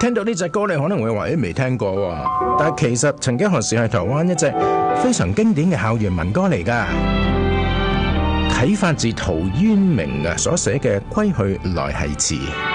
聽到呢隻歌，你可能會話未聽過喎，但係其實曾經何時係台灣一隻非常經典嘅校園民歌嚟㗎，啟發自陶淵明所寫嘅《歸去來兮辭》。